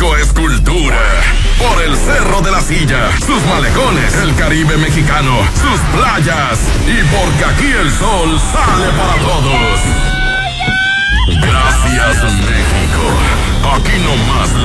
México es cultura. Por el Cerro de la Silla, sus malecones, el Caribe mexicano, sus playas. Y porque aquí el sol sale para todos. Gracias, México. Aquí nomás